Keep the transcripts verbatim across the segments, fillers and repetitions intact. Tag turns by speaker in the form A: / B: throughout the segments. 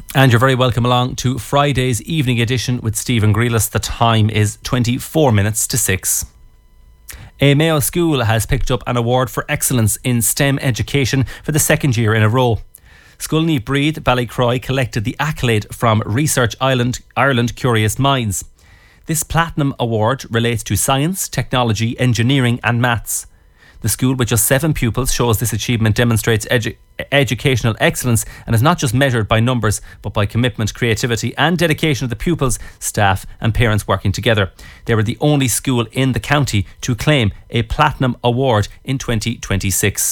A: And you're very welcome along to Friday's evening edition with Stephen Grealis. The time is twenty-four minutes to six. A Mayo school has picked up an award for excellence in STEM education for the second year in a row. Scoilní Breed Ballycroy collected the accolade from Research Ireland, Ireland Curious Minds. This Platinum Award relates to science, technology, engineering and maths. The school, with just seven pupils, shows this achievement demonstrates edu- educational excellence and is not just measured by numbers, but by commitment, creativity and dedication of the pupils, staff and parents working together. They were the only school in the county to claim a Platinum Award in twenty twenty-six.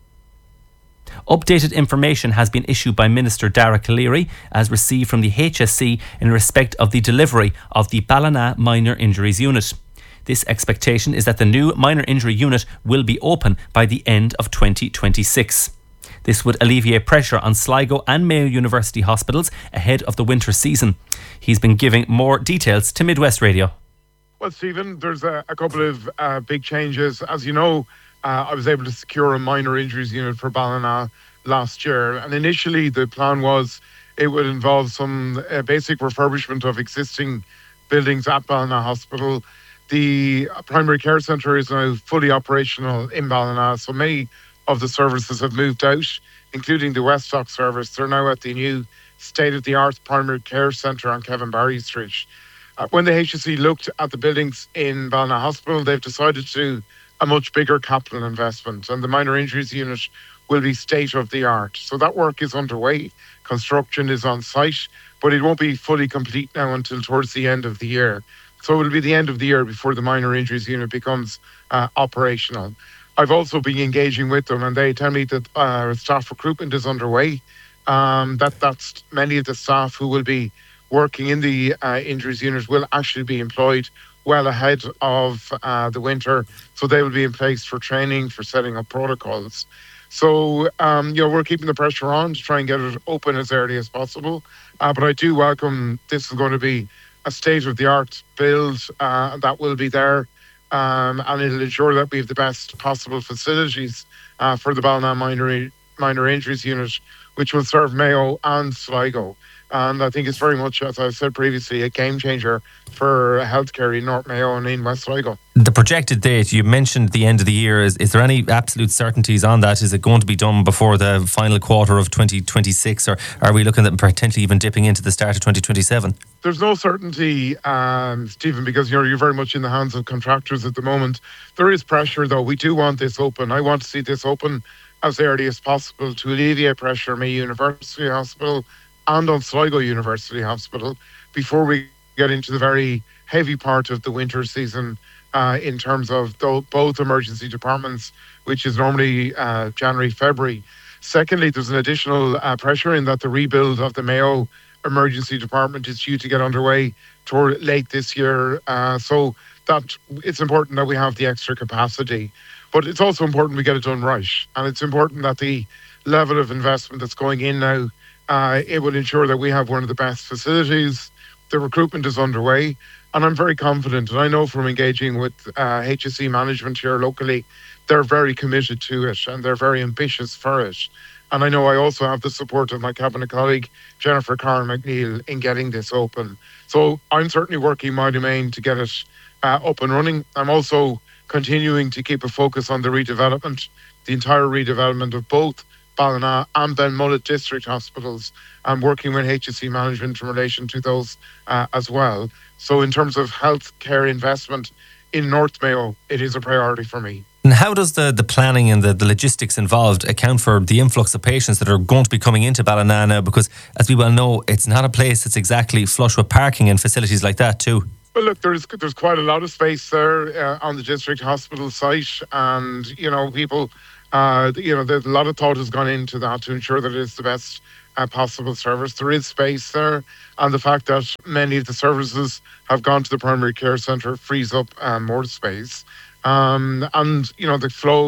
A: Updated information has been issued by Minister Dara Calleary as received from the H S C in respect of the delivery of the Ballina Minor Injuries Unit. This expectation is that the new minor injury unit will be open by the end of twenty twenty-six. This would alleviate pressure on Sligo and Mayo University hospitals ahead of the winter season. He's been giving more details to Midwest Radio.
B: Well, Stephen, there's a, a couple of uh, big changes. As you know, uh, I was able to secure a minor injuries unit for Ballina last year. And initially the plan was it would involve some uh, basic refurbishment of existing buildings at Ballina Hospital. The primary care centre is now fully operational in Ballina, so many of the services have moved out, including the Westdock service. They're now at the new state-of-the-art primary care centre on Kevin Barry Street. Uh, when the H S C looked at the buildings in Ballina Hospital, they've decided to do a much bigger capital investment, and the minor injuries unit will be state-of-the-art. So that work is underway. Construction is on site, but it won't be fully complete now until towards the end of the year. So it will be the end of the year before the minor injuries unit becomes uh, operational. I've also been engaging with them, and they tell me that uh, staff recruitment is underway. Um, that that's many of the staff who will be working in the uh, injuries unit will actually be employed well ahead of uh, the winter. So they will be in place for training, for setting up protocols. So, um, you know, we're keeping the pressure on to try and get it open as early as possible. Uh, but I do welcome, this is going to be a state-of-the-art build uh, that will be there, um, and it'll ensure that we have the best possible facilities uh, for the Ballina minor, minor injuries unit, which will serve Mayo and Sligo. And I think it's very much, as I said previously, a game changer for healthcare in North Mayo and in West Sligo.
A: The projected date, you mentioned the end of the year. Is, is there any absolute certainties on that? Is it going to be done before the final quarter of twenty twenty-six, or are we looking at potentially even dipping into the start of twenty twenty-seven?
B: There's no certainty, um, Stephen, because you're, you're very much in the hands of contractors at the moment. There is pressure, though. We do want this open. I want to see this open as early as possible to alleviate pressure on Mayo University Hospital and on Sligo University Hospital before we get into the very heavy part of the winter season uh, in terms of th- both emergency departments, which is normally uh, January, February. Secondly, there's an additional uh, pressure in that the rebuild of the Mayo emergency department is due to get underway toward late this year. Uh, so that it's important that we have the extra capacity, but it's also important we get it done right. And it's important that the level of investment that's going in now, Uh, it will ensure that we have one of the best facilities. The recruitment is underway, and I'm very confident, and I know from engaging with uh, H S C management here locally, they're very committed to it and they're very ambitious for it. And I know I also have the support of my cabinet colleague, Jennifer Carr McNeil, in getting this open. So I'm certainly working my domain to get it uh, up and running. I'm also continuing to keep a focus on the redevelopment, the entire redevelopment of both Ballina and Ben Mullet District Hospitals. I'm working with H S C management in relation to those uh, as well. So in terms of healthcare investment in North Mayo, it is a priority for me.
A: And how does the, the planning and the, the logistics involved account for the influx of patients that are going to be coming into Ballina now? Because as we well know, it's not a place that's exactly flush with parking and facilities like that too.
B: Well, look, there's there's quite a lot of space there uh, on the district hospital site, and you know, people, uh, you know, there's a lot of thought has gone into that to ensure that it's the best uh, possible service. There is space there, and the fact that many of the services have gone to the primary care centre frees up uh, more space. Um, and you know, the flow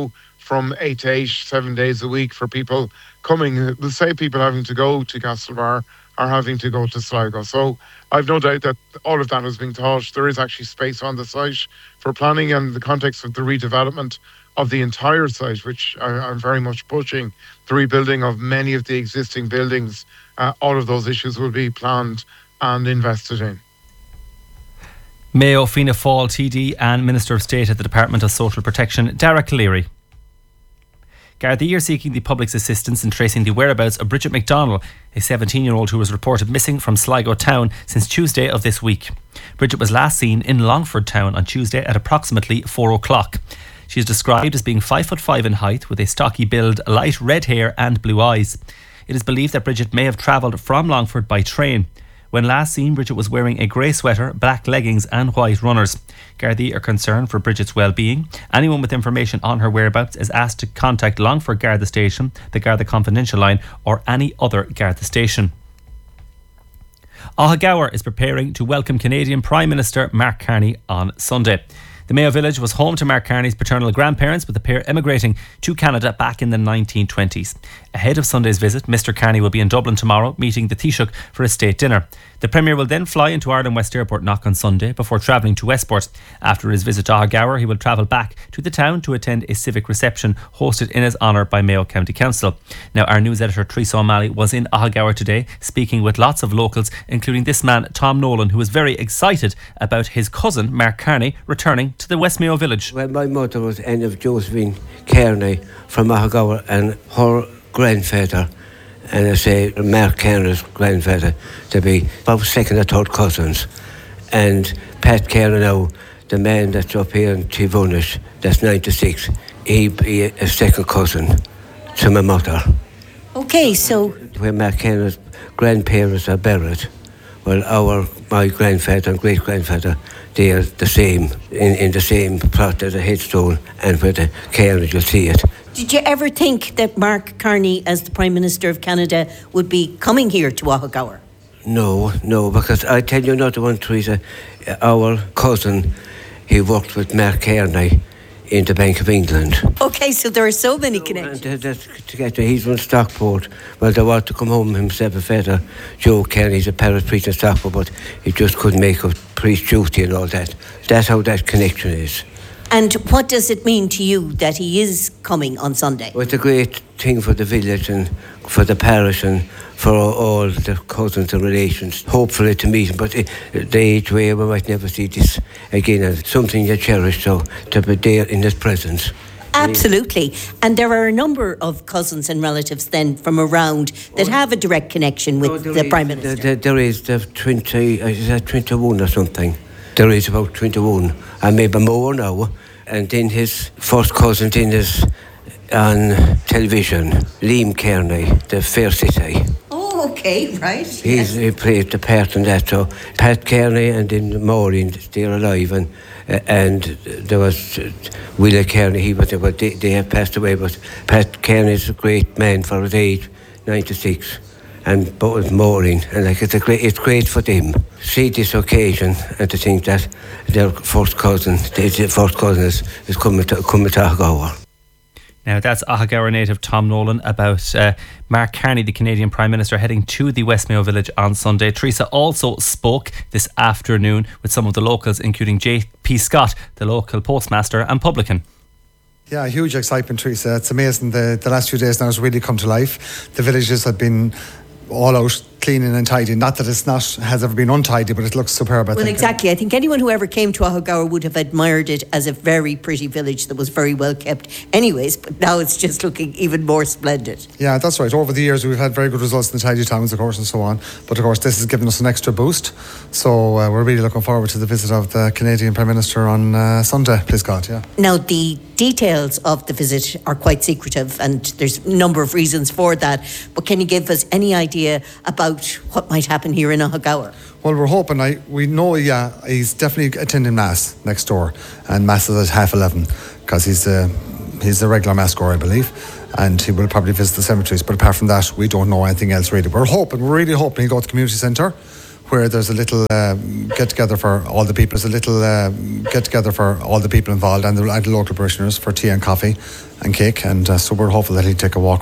B: from eight to eight, seven days a week for people coming. The say people having to go to Castlebar are having to go to Sligo. So I've no doubt that all of that is being thought. There is actually space on the site for planning, and the context of the redevelopment of the entire site, which I, I'm very much pushing, the rebuilding of many of the existing buildings. Uh, all of those issues will be planned and invested in.
A: Mayo Fianna Fáil T D and Minister of State at the Department of Social Protection, Derek Leary. Gardaí are seeking the public's assistance in tracing the whereabouts of Bridget McDonnell, a seventeen-year-old who was reported missing from Sligo town since Tuesday of this week. Bridget was last seen in Longford town on Tuesday at approximately four o'clock. She is described as being five foot five in height, with a stocky build, light red hair and blue eyes. It is believed that Bridget may have travelled from Longford by train. When last seen, Bridget was wearing a grey sweater, black leggings and white runners. Gardaí are concerned for Bridget's well-being. Anyone with information on her whereabouts is asked to contact Longford Garda Station, the Garda Confidential line or any other Garda station. Ahagower is preparing to welcome Canadian Prime Minister Mark Carney on Sunday. The Mayo village was home to Mark Carney's paternal grandparents, with the pair emigrating to Canada back in the nineteen twenties. Ahead of Sunday's visit, Mr Carney will be in Dublin tomorrow, meeting the Taoiseach for a state dinner. The Premier will then fly into Ireland West Airport Knock on Sunday before travelling to Westport. After his visit to Ahagower, he will travel back to the town to attend a civic reception hosted in his honour by Mayo County Council. Now, our news editor Teresa O'Malley was in Ahagower today, speaking with lots of locals, including this man, Tom Nolan, who was very excited about his cousin, Mark Carney, returning to the West Mayo village.
C: Well, my mother was Anne of Josephine Carney from Ahagower, and her grandfather, and I say Mark Carney's grandfather, to be about second or third cousins. And Pat Carney now, the man that's up here in Tivunish, that's ninety-six, he be a second cousin to my mother.
D: Okay, so
C: Where Mark Carney's grandparents are buried, well, our my grandfather and great grandfather, they are the same in, in the same plot as a headstone, and where the Carney, you'll see it.
D: did you ever think that Mark Carney, as the Prime Minister of Canada, would be coming here to Ahagower?
C: No, no, because I tell you another one, Teresa, our cousin, he worked with Mark Carney in the Bank of England.
D: Okay, so there are so many connections.
C: And that's to get to, he's from Stockport. Well, they wanted to come home himself, a feather. Joe Carney's a parish priest in Stockport, but he just couldn't make up priest duty and all that. That's how that connection is.
D: And what does it mean to you that he is coming on Sunday?
C: Well, it's a great thing for the village and for the parish and for all the cousins and relations. Hopefully to meet him, but the age where we might never see this again. And something you cherish, so to be there in his presence.
D: Absolutely. And there are a number of cousins and relatives then from around that have a direct connection with oh, the is, Prime Minister.
C: There, there is the twenty, is that twenty-one or something? There is about twenty-one, and maybe more now. And then his first cousin then is on television, Liam Carney, the Fair City.
D: Oh, okay, right.
C: He's,
D: yes.
C: He played the part in that. So Pat Carney and then Maureen, they're alive. And uh, and there was uh, Willie Carney, he was there, but they, they have passed away. But Pat Carney's a great man for his age, ninety-six. And both Maureen, and like it's a great, it's great for them. See this occasion and to think that their first cousin, their first cousin is, is coming to coming to Ahagower.
A: Now that's Ahagower native Tom Nolan about uh, Mark Carney, the Canadian Prime Minister, heading to the West Mayo village on Sunday. Teresa also spoke this afternoon with some of the locals, including J P Scott, the local postmaster and publican.
E: Yeah, huge excitement, Teresa. It's amazing. The, the last few days now has really come to life. The villages have been all out, cleaning and tidy. Not that it's not has ever been untidy, but it looks superb. I
D: well,
E: think.
D: exactly. I think anyone who ever came to Ahagower would have admired it as a very pretty village that was very well kept anyways, but now it's just looking even more splendid.
E: Yeah, that's right. Over the years, we've had very good results in the tidy towns, of course, and so on. But of course, this has given us an extra boost. So uh, we're really looking forward to the visit of the Canadian Prime Minister on uh, Sunday, please God, yeah.
D: Now, the details of the visit are quite secretive, and there's a number of reasons for that. But can you give us any idea about what might happen here in Ahagower?
E: Well, we're hoping, I, we know, yeah, he's definitely attending Mass next door, and Mass is at half eleven, because he's a, he's a regular Mass goer, I believe, and he will probably visit the cemeteries, but apart from that, we don't know anything else really. We're hoping, we're really hoping he'll go to the community centre, where there's a little um, get together for all the people. There's a little um, get together for all the people involved and the, and the local parishioners for tea and coffee and cake. And uh, so we're hopeful that he'll take a walk